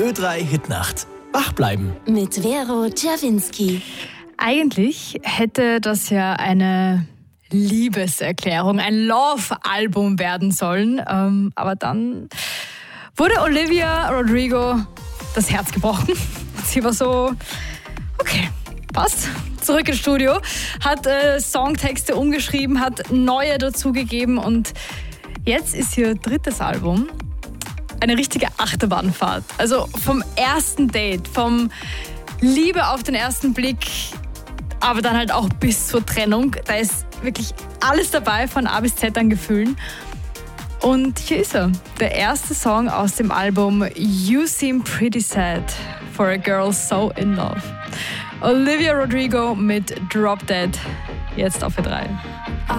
Ö3 Hitnacht. Wach bleiben. Mit Vero Czerwinski. Eigentlich hätte das ja eine Liebeserklärung, ein Love-Album werden sollen. Aber dann wurde Olivia Rodrigo das Herz gebrochen. Sie war so, okay, passt. Zurück ins Studio, hat Songtexte umgeschrieben, hat neue dazugegeben und jetzt ist ihr drittes Album eine richtige Achterbahnfahrt. Also vom ersten Date, vom Liebe auf den ersten Blick, aber dann halt auch bis zur Trennung. Da ist wirklich alles dabei, von A bis Z an Gefühlen. Und hier ist er, der erste Song aus dem Album You Seem Pretty Sad for a Girl So in Love. Olivia Rodrigo mit Drop Dead, jetzt auf Ö3.